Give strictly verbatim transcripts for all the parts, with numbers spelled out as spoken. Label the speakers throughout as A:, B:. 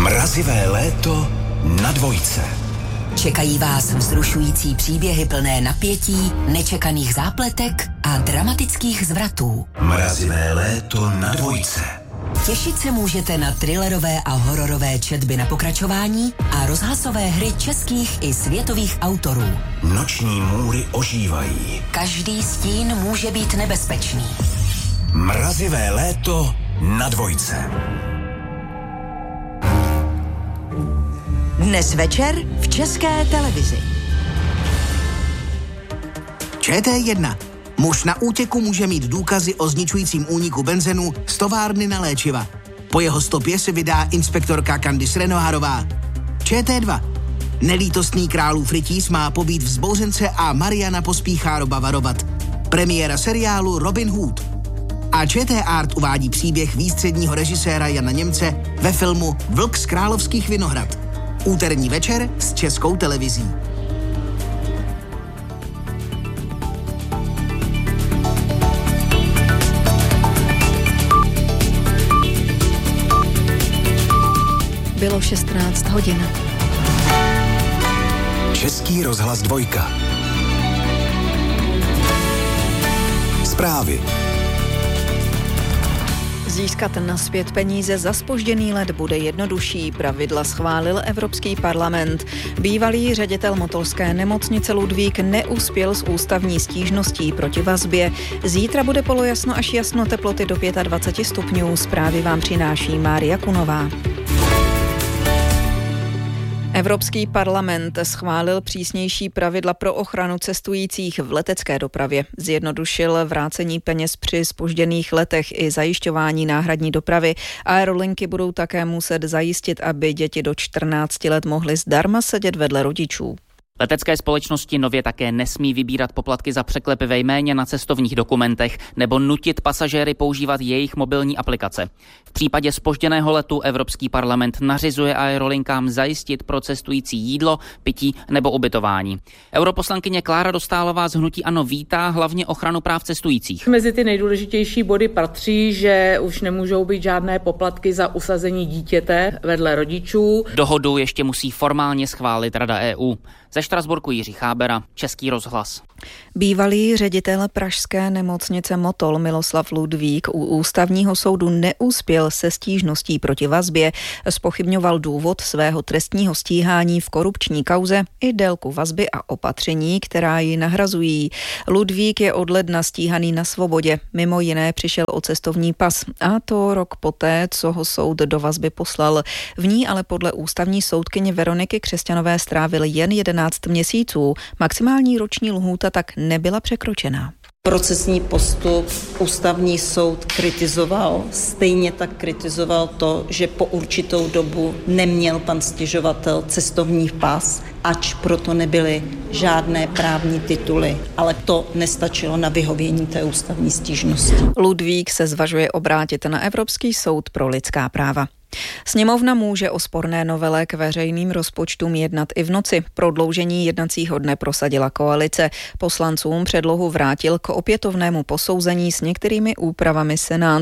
A: Mrazivé léto na dvojce.
B: Čekají vás vzrušující příběhy plné napětí, nečekaných zápletek a dramatických zvratů.
A: Mrazivé léto na dvojce.
B: Těšit se můžete na thrillerové a hororové četby na pokračování a rozhlasové hry českých i světových autorů.
A: Noční můry ožívají.
B: Každý stín může být nebezpečný.
A: Mrazivé léto na dvojce.
B: Dnes večer v České televizi.
C: Č T jedna. Muž na útěku může mít důkazy o zničujícím úniku benzenu z továrny na léčiva. Po jeho stopě se vydá inspektorka Candice Renoirová. Č T dva. Nelítostný králův rytíř má pobít vzbouřence a Mariana pospíchá Roba varovat. Premiéra seriálu Robin Hood. A Č T Art uvádí příběh výstředního režiséra Jana Němce ve filmu Vlk z Královských Vinohrad. Úterní večer s Českou televizí.
D: Bylo šestnáct hodin.
A: Český rozhlas dvojka. Zprávy.
D: Získat nazpět peníze za zpožděný let bude jednodušší. Pravidla schválil Evropský parlament. Bývalý ředitel motolské nemocnice Ludvík neuspěl s ústavní stížností proti vazbě. Zítra bude polojasno až jasno, teploty do dvacet pět stupňů. Zprávy vám přináší Mária Kunová. Evropský parlament schválil přísnější pravidla pro ochranu cestujících v letecké dopravě. Zjednodušil vrácení peněz při zpožděných letech i zajišťování náhradní dopravy. Aerolinky budou také muset zajistit, aby děti do čtrnácti let mohly zdarma sedět vedle rodičů.
E: Letecké společnosti nově také nesmí vybírat poplatky za překlep ve jméně na cestovních dokumentech nebo nutit pasažéry používat jejich mobilní aplikace. V případě zpožděného letu Evropský parlament nařizuje aerolinkám zajistit pro cestující jídlo, pití nebo ubytování. Europoslankyně Klára Dostálová z hnutí ANO vítá hlavně ochranu práv cestujících.
F: Mezi ty nejdůležitější body patří, že už nemůžou být žádné poplatky za usazení dítěte vedle rodičů.
E: Dohodu ještě musí formálně schválit Rada E U. Ze Štrasburku Jiří Chábera, Český rozhlas.
D: Bývalý ředitel pražské nemocnice Motol Miloslav Ludvík u ústavního soudu neuspěl se stížností proti vazbě. Zpochybňoval důvod svého trestního stíhání v korupční kauze i délku vazby a opatření, která ji nahrazují. Ludvík je od ledna stíhaný na svobodě. Mimo jiné přišel o cestovní pas. A to rok poté, co ho soud do vazby poslal. V ní ale podle ústavní soudkyně Veroniky Křesťanové strávil jen jedenáct měsíců. Maximální roční lhůta tak nebyla překročena.
G: Procesní postup ústavní soud kritizoval, stejně tak kritizoval to, že po určitou dobu neměl pan stěžovatel cestovní pas, ač proto nebyly žádné právní tituly, ale to nestačilo na vyhovění té ústavní stížnosti.
D: Ludvík se zvažuje obrátit na Evropský soud pro lidská práva. Sněmovna může o sporné novele k veřejným rozpočtům jednat i v noci. Prodloužení jednacího dne prosadila koalice. Poslancům předlohu vrátil k opětovnému posouzení s některými úpravami Senát.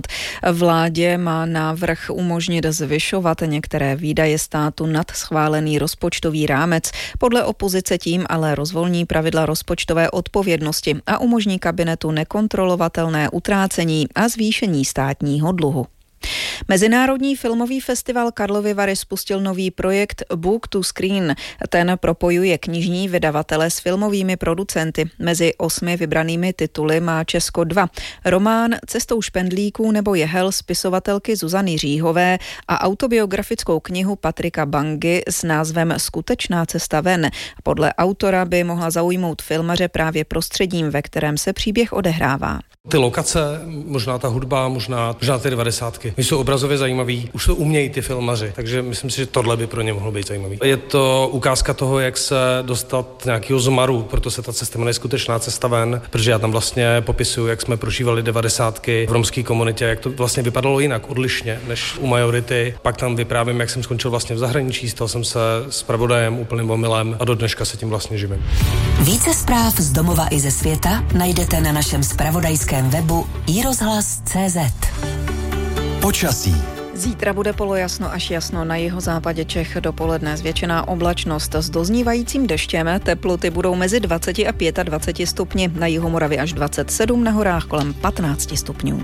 D: Vládě má návrh umožnit zvyšovat některé výdaje státu nad schválený rozpočtový rámec. Podle opozice tím ale rozvolní pravidla rozpočtové odpovědnosti a umožní kabinetu nekontrolovatelné utrácení a zvýšení státního dluhu. Mezinárodní filmový festival Karlovy Vary spustil nový projekt Book to Screen. Ten propojuje knižní vydavatele s filmovými producenty. Mezi osmi vybranými tituly má Česko dva. Román Cestou špendlíků nebo Jehel spisovatelky Zuzany Říhové a autobiografickou knihu Patrika Bangy s názvem Skutečná cesta ven. Podle autora by mohla zaujmout filmaře právě prostředím, ve kterém se příběh odehrává.
H: Ty lokace, možná ta hudba, možná, možná ty devadesátky. Jsou obrazově zajímavý, už to umějí ty filmaři, takže myslím si, že tohle by pro ně mohlo být zajímavý. Je to ukázka toho, jak se dostat nějakého zmaru, proto se ta cesta jmenuje Skutečná cesta ven, protože já tam vlastně popisuju, jak jsme prožívali devadesátky v romské komunitě, jak to vlastně vypadalo jinak, odlišně než u majority. Pak tam vyprávím, jak jsem skončil vlastně v zahraničí, stal jsem se zpravodajem, úplným omylem a do dneška se tím vlastně živím.
B: Více zpráv z domova i ze světa najdete na našem zpravodajském webu i rozhlas tečka cé zet.
A: Počasí.
D: Zítra bude polojasno až jasno, na jihozápadě Čech dopoledne zvětšená oblačnost s doznívajícím deštěm, teploty budou mezi dvacet a dvacet pět stupni, na jihu Moravy až dvacet sedm, na horách kolem patnáct stupňů.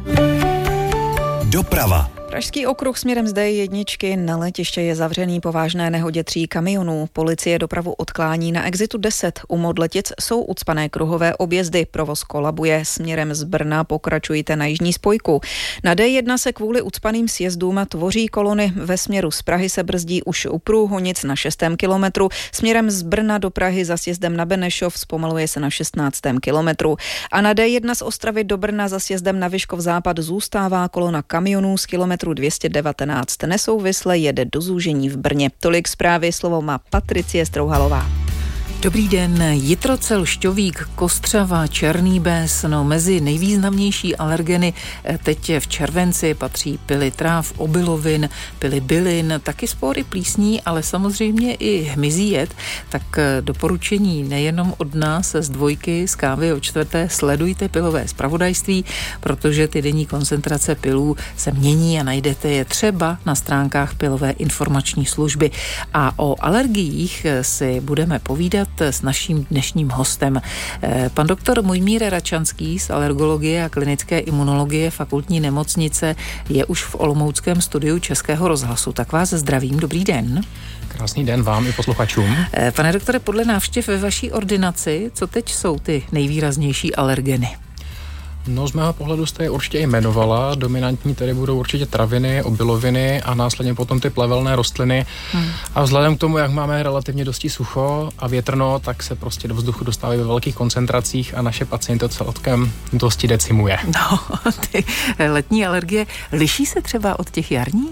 A: Doprava.
D: Pražský okruh směrem z D jedna na letiště je zavřený po vážné nehodě tří kamionů. Policie dopravu odklání na exitu deset. U Modletic jsou ucpané kruhové objezdy. Provoz kolabuje. Směrem z Brna pokračujte na jižní spojku. Na D jedna se kvůli ucpaným sjezdům tvoří kolony. Ve směru z Prahy se brzdí už u Průhonic na šestém kilometru. Směrem z Brna do Prahy za sjezdem na Benešov zpomaluje se na šestnáctém kilometru. A na D jedna z Ostravy do Brna za sjezdem na Vyškov západ zůstává kolona kamionů z kilometru dvě stě devatenáct. Nesouvisle jede do zúžení v Brně. Tolik zprávy, slovo má Patricie Strouhalová.
I: Dobrý den, Jitrocel, Šťovík, Kostřava, Černý Bes, no mezi nejvýznamnější alergeny teď v červenci patří pily tráv, obilovin, pily bylin, taky spory plísní, ale samozřejmě i hmyzí jed, tak doporučení nejenom od nás z dvojky, z kávy o čtvrté, sledujte pilové zpravodajství, protože ty denní koncentrace pilů se mění a najdete je třeba na stránkách pilové informační služby. A o alergiích si budeme povídat s naším dnešním hostem. Pan doktor Mojmír Račanský z alergologie a klinické imunologie fakultní nemocnice je už v olomouckém studiu Českého rozhlasu. Tak vás zdravím, dobrý den.
J: Krásný den vám i posluchačům.
I: Pane doktore, podle návštěv ve vaší ordinaci, co teď jsou ty nejvýraznější alergeny?
J: No, z mého pohledu jste je určitě jmenovala. Dominantní tedy budou určitě traviny, obiloviny a následně potom ty plevelné rostliny. Hmm. A vzhledem k tomu, jak máme relativně dosti sucho a větrno, tak se prostě do vzduchu dostávají ve velkých koncentracích a naše pacienty celkem dosti decimuje.
I: No, ty letní alergie liší se třeba od těch jarních?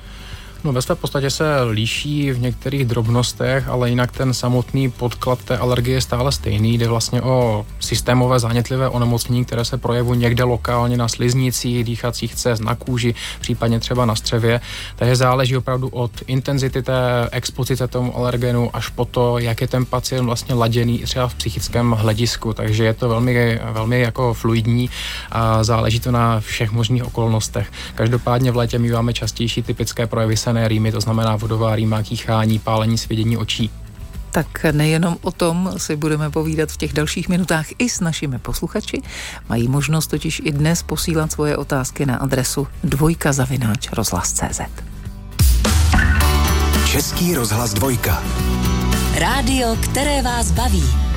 J: No, ve své podstatě se líší v některých drobnostech, ale jinak ten samotný podklad té alergie je stále stejný. Jde vlastně o systémové zánětlivé onemocnění, které se projevují někde lokálně na sliznicích, dýchacích cest, na kůži, případně třeba na střevě. Takže záleží opravdu od intenzity té expozice tomu alergenu až po to, jak je ten pacient vlastně laděný třeba v psychickém hledisku. Takže je to velmi, velmi jako fluidní a záleží to na všech možných okolnostech. Každopádně v létě míváme častější typické projevy rýmy, to znamená vodová rýma, kýchání, pálení, svědění očí.
I: Tak nejenom o tom si budeme povídat v těch dalších minutách i s našimi posluchači. Mají možnost totiž i dnes posílat svoje otázky na adresu dvojka zavináč rozhlas tečka cé zet.
A: Český rozhlas dvojka.
B: Rádio, které vás baví.